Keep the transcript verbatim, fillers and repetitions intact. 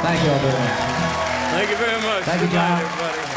Thank you all very much. Thank you very much. Thank you, Good night, John. everybody.